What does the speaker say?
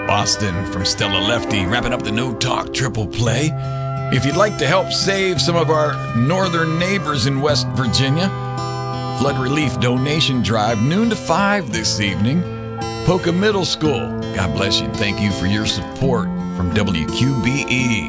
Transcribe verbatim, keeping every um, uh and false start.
Boston from Stella Lefty, wrapping up the No Talk Triple Play. If you'd like to help save some of our northern neighbors in West Virginia, flood relief donation drive, noon to five this evening. Poca Middle School. God bless you and thank you for your support from W Q B E.